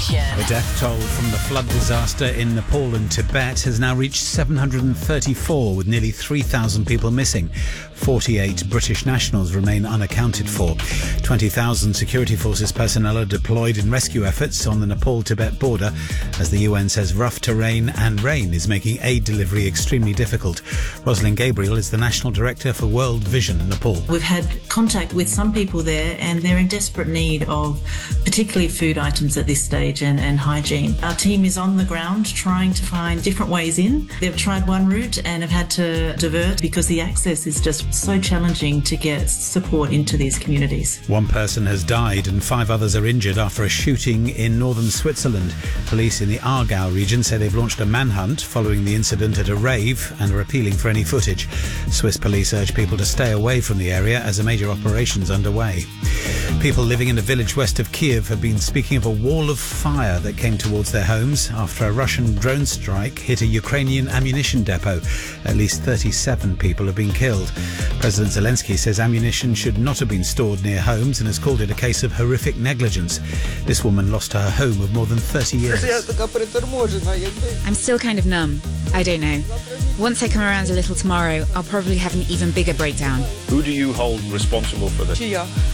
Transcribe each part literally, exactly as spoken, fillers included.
Station. The death toll from the flood disaster in Nepal and Tibet has now reached seven hundred thirty-four, with nearly three thousand people missing. forty-eight British nationals remain unaccounted for. twenty thousand security forces personnel are deployed in rescue efforts on the Nepal-Tibet border, as the U N says rough terrain and rain is making aid delivery extremely difficult. Rosalind Gabriel is the National Director for World Vision Nepal. We've had contact with some people there, and they're in desperate need of particularly food items at this stage and, and hygiene. Our team is on the ground trying to find different ways in. They've tried one route and have had to divert because the access is just so challenging to get support into these communities. One person has died and five others are injured after a shooting in northern Switzerland. Police in the Aargau region say they've launched a manhunt following the incident at a rave and are appealing for any footage. Swiss police urge people to stay away from the area as a major operation is underway. People living in a village west of Kiev have been speaking of a wall of fire that came towards their homes after a Russian drone strike hit a Ukrainian ammunition depot. At least thirty-seven people have been killed. President Zelensky says ammunition should not have been stored near homes and has called it a case of horrific negligence. This woman lost her home of more than thirty years. I'm still kind of numb. I don't know. Once I come around a little tomorrow, I'll probably have an even bigger breakdown. Who do you hold responsible for this?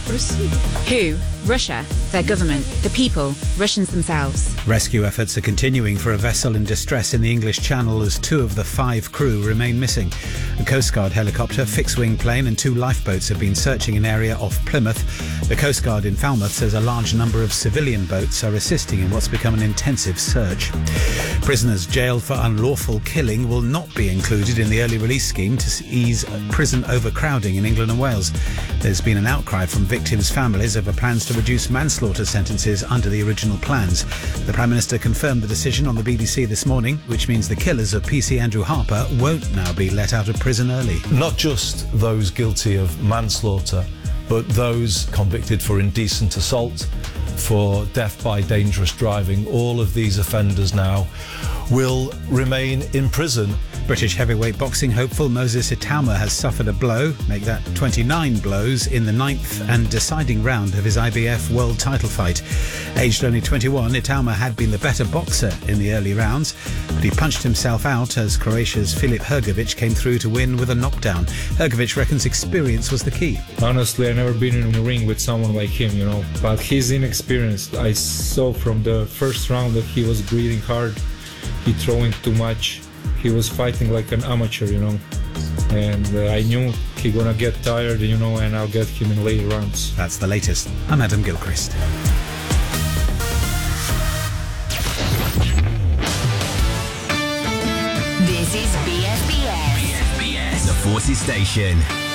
Who? Russia, their government, the people, Russians themselves. Rescue efforts are continuing for a vessel in distress in the English Channel as two of the five crew remain missing. A Coast Guard helicopter, fixed-wing plane and two lifeboats have been searching an area off Plymouth. The Coast Guard in Falmouth says a large number of civilian boats are assisting in what's become an intensive search. Prisoners jailed for unlawful killing will not be included in the early release scheme to ease prison overcrowding in England and Wales. There's been an outcry from victims' families over plans to reduce manslaughter sentences under the original plans. The Prime Minister confirmed the decision on the B B C this morning, which means the killers of P C Andrew Harper won't now be let out of prison early. Not just those guilty of manslaughter, but those convicted for indecent assault, for death by dangerous driving. All of these offenders now will remain in prison. British heavyweight boxing hopeful Moses Itauma has suffered a blow, make that twenty-nine blows, in the ninth and deciding round of his I B F world title fight. Aged only twenty-one, Itauma had been the better boxer in the early rounds, but he punched himself out as Croatia's Filip Hrgović came through to win with a knockdown. Hrgović reckons experience was the key. Honestly, I've never been in a ring with someone like him, you know, but he's inexperienced. I saw from the first round that he was breathing hard, he throwing too much. He was fighting like an amateur, you know, and uh, I knew he gonna get tired, you know, and I'll get him in late rounds. That's the latest. I'm Adam Gilchrist. This is B S B S. B S B S, the Forces Station.